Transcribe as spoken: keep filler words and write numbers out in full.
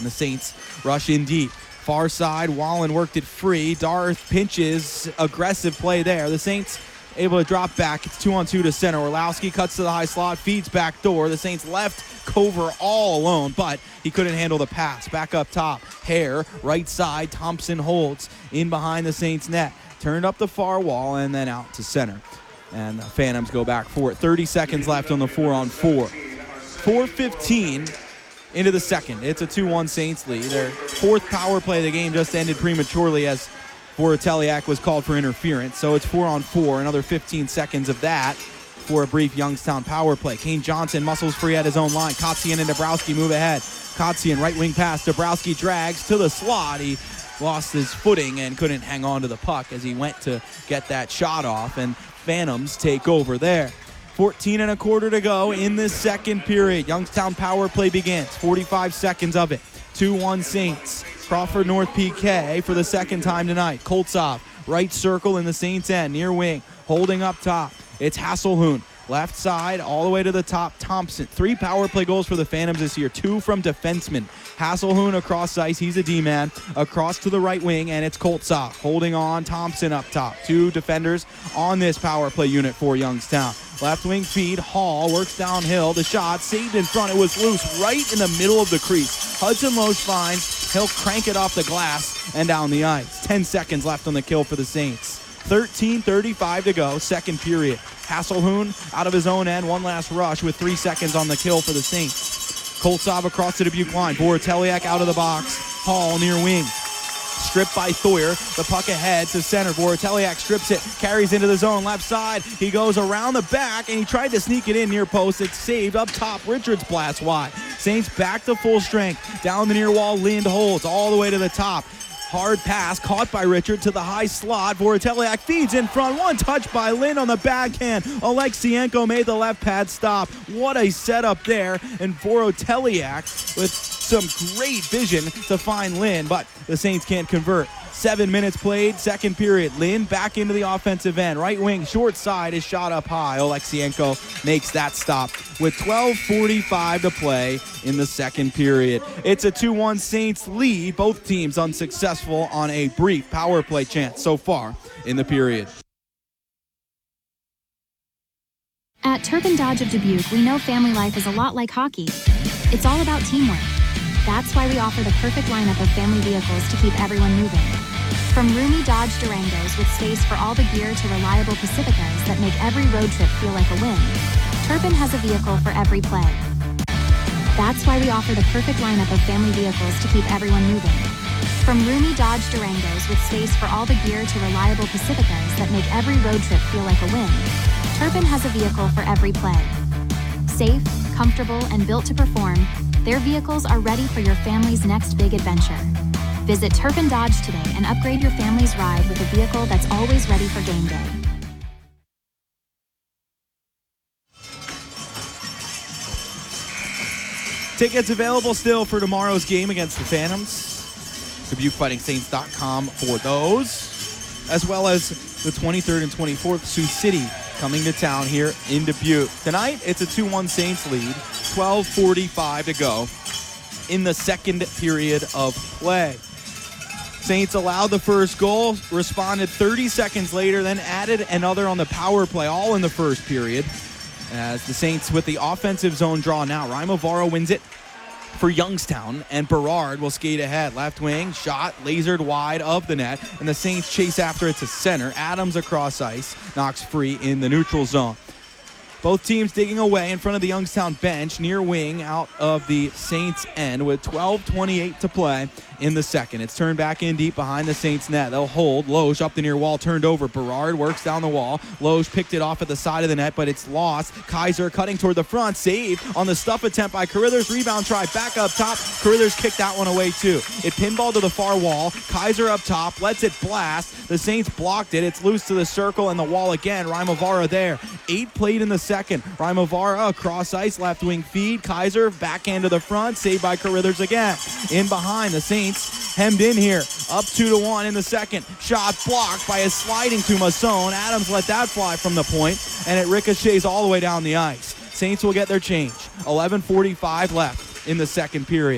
And the Saints rush in deep. Far side, Wallen worked it free. Darth pinches, aggressive play there. The Saints able to drop back. It's two on two to center. Orlowski cuts to the high slot, feeds back door. The Saints left Cover all alone, but he couldn't handle the pass. Back up top, Hare, right side. Thompson holds in behind the Saints net. Turned up the far wall and then out to center. And the Phantoms go back for it. thirty seconds left on the four on four. four fifteen into the second. It's a two one Saints lead. Their fourth power play of the game just ended prematurely as Voroteliak was called for interference. So it's four on four. Another fifteen seconds of that for a brief Youngstown power play. Kane Johnson muscles free at his own line. Kotzian and Dabrowski move ahead. Kotzian right wing pass. Dabrowski drags to the slot. He lost his footing and couldn't hang on to the puck as he went to get that shot off, and Phantoms take over there. fourteen and a quarter to go in this second period. Youngstown power play begins. forty-five seconds of it. two one Saints. Crawford North P K for the second time tonight. Koltsov, right circle in the Saints end, near wing, holding up top. It's Hasselhoon, left side, all the way to the top. Thompson, three power play goals for the Phantoms this year, two from defensemen. Hasselhoon across ice, he's a D-man, across to the right wing, and it's Koltsov holding on. Thompson up top. Two defenders on this power play unit for Youngstown. Left wing feed, Hall works downhill. The shot saved in front. It was loose right in the middle of the crease. Hudson Loesch finds, he'll crank it off the glass and down the ice. ten seconds left on the kill for the Saints. thirteen thirty-five to go, second period. Hasselhoon out of his own end, one last rush with three seconds on the kill for the Saints. Koltsov across the Dubuque line. Voroteliak out of the box. Hall near wing. Stripped by Thoyer. The puck ahead to center. Voroteliak strips it, carries into the zone, left side. He goes around the back, and he tried to sneak it in near post. It's saved up top. Richards blasts wide. Saints back to full strength. Down the near wall, Lind holds all the way to the top. Hard pass caught by Richard to the high slot. Voroteliak feeds in front. One touch by Lind on the backhand. Alexienko made the left pad stop. What a setup there. And Voroteliak with some great vision to find Lind, but the Saints can't convert. Seven minutes played, second period. Lind back into the offensive end. Right wing, short side is shot up high. Oleksienko makes that stop with twelve forty-five to play in the second period. It's a two one Saints lead. Both teams unsuccessful on a brief power play chance so far in the period. At Turpin Dodge of Dubuque, we know family life is a lot like hockey. It's all about teamwork. That's why we offer the perfect lineup of family vehicles to keep everyone moving. From roomy Dodge Durangos with space for all the gear to reliable Pacificas that make every road trip feel like a win, Turpin has a vehicle for every play. That's why we offer the perfect lineup of family vehicles to keep everyone moving. From roomy Dodge Durangos with space for all the gear to reliable Pacificas that make every road trip feel like a win, Turpin has a vehicle for every play. Safe, comfortable, and built to perform, their vehicles are ready for your family's next big adventure. Visit Turpin Dodge today and upgrade your family's ride with a vehicle that's always ready for game day. Tickets available still for tomorrow's game against the Phantoms. Dubuque Fighting Saints dot com for those, as well as the twenty-third and twenty-fourth. Sioux City coming to town here in Dubuque. Tonight, it's a two one Saints lead. twelve forty-five to go in the second period of play. Saints allowed the first goal, responded thirty seconds later, then added another on the power play, all in the first period. As the Saints with the offensive zone draw now. Raimavaro wins it for Youngstown, and Berard will skate ahead. Left wing, shot, lasered wide of the net, and the Saints chase after it to center. Adams across ice, knocks free in the neutral zone. Both teams digging away in front of the Youngstown bench, near wing out of the Saints end with twelve twenty-eight to play in the second. It's turned back in deep behind the Saints net. They'll hold. Loesch up the near wall, turned over. Berard works down the wall. Loesch picked it off at the side of the net, but it's lost. Kaiser cutting toward the front. Save on the stuff attempt by Carruthers. Rebound try back up top. Carruthers kicked that one away too. It pinballed to the far wall. Kaiser up top, lets it blast. The Saints blocked it. It's loose to the circle and the wall again. Raimavaro there. Eight played in the second. Raimavaro across ice, left wing feed. Kaiser backhand to the front. Saved by Carruthers again. In behind, the Saints hemmed in here. Up two to one in the second. Shot blocked by a sliding to Masson. Adams let that fly from the point, and it ricochets all the way down the ice. Saints will get their change. eleven forty-five left in the second period.